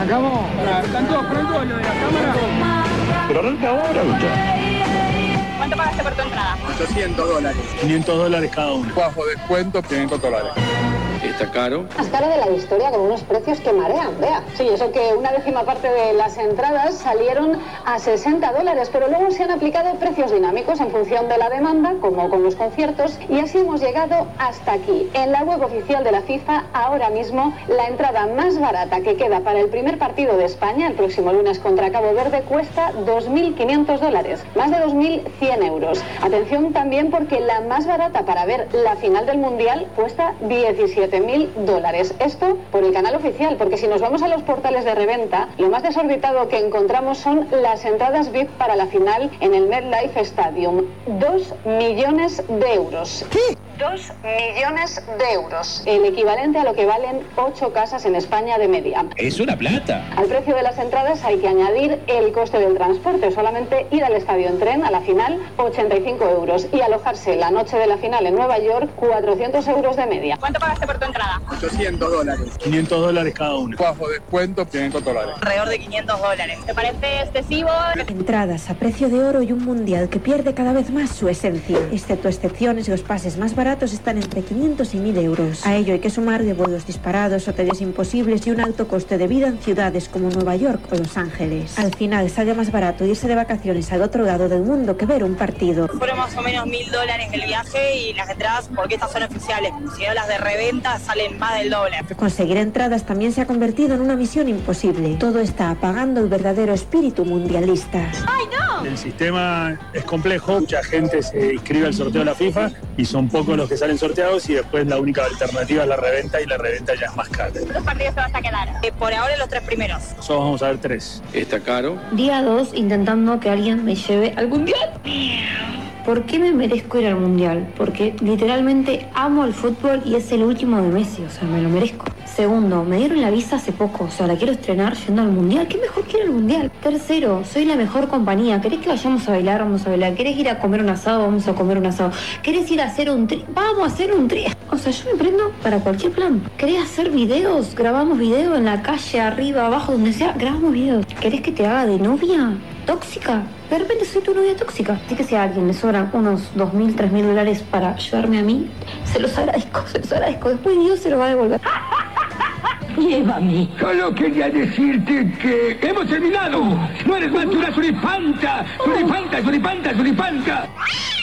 ¿Arrancamos? ¿Están todos prontos lo de la cámara? Pero arranca ahora, muchachos. ¿Cuánto pagaste por tu entrada? $800. $500 cada uno. Bajo descuento, $500. Está caro. Más caro de la historia, con unos precios que marean, vea. Sí, eso que una décima parte de las entradas salieron a $60, pero luego se han aplicado precios dinámicos en función de la demanda, como con los conciertos, y así hemos llegado hasta aquí. En la web oficial de la FIFA, ahora mismo, la entrada más barata que queda para el primer partido de España, el próximo lunes contra Cabo Verde, cuesta $2.500, más de 2.100 euros. Atención también porque la más barata para ver la final del Mundial cuesta $17.000. Esto por el canal oficial, porque si nos vamos a los portales de reventa, lo más desorbitado que encontramos son las entradas VIP para la final en el MetLife Stadium. 2 millones de euros. ¿Qué? 2 millones de euros. El equivalente a lo que valen 8 casas en España de media. Es una plata. Al precio de las entradas hay que añadir el coste del transporte. Solamente ir al estadio en tren a la final, 85 euros. Y alojarse la noche de la final en Nueva York, 400 euros de media. ¿Cuánto pagaste por tu entrada? $800. $500 cada uno. Bajo descuento, $500. Alrededor de $500. ¿Te parece excesivo? Entradas a precio de oro y un mundial que pierde cada vez más su esencia. Excepto excepciones, los pases más baratos están entre 500 y 1.000 euros. A ello hay que sumar de vuelos disparados, hoteles imposibles y un alto coste de vida en ciudades como Nueva York o Los Ángeles. Al final sale más barato irse de vacaciones al otro lado del mundo que ver un partido. Fueron más o menos $1.000 el viaje y las entradas, porque estas son oficiales. Si no, las de reventa salen más del doble. Conseguir entradas también se ha convertido en una misión imposible. Todo está apagando el verdadero espíritu mundialista. ¡Ay, no! El sistema es complejo, mucha gente se inscribe al sorteo de la FIFA y son pocos los que salen sorteados y después la única alternativa es la reventa y la reventa ya es más cara. ¿Cuántos partidos te vas a quedar? Por ahora los 3 primeros. Nosotros vamos a ver 3. Está caro. Día 2 intentando que alguien me lleve al mundial. ¿Por qué me merezco ir al mundial? Porque literalmente amo el fútbol y es el último de Messi, o sea, me lo merezco. Segundo, me dieron la visa hace poco, o sea, la quiero estrenar yendo al mundial. ¿Qué mejor que ir al mundial? Tercero, soy la mejor compañía. ¿Querés que vayamos a bailar? Vamos a bailar. ¿Querés ir a comer un asado? Vamos a comer un asado. ¿Querés ir a hacer un tri? Vamos a hacer un tri. O sea, yo me prendo para cualquier plan. ¿Querés hacer videos? Grabamos videos en la calle, arriba, abajo, donde sea. Grabamos videos. ¿Querés que te haga de novia? ¿Tóxica? De repente soy tu novia tóxica. Así que si a alguien le sobran unos $2.000, $3.000 para ayudarme a mí, se los agradezco, se los agradezco. Después Dios se lo va a devolver. Llévame. Solo quería decirte que hemos terminado. No eres más que una suripanta. Suripanta, suripanta, suripanta.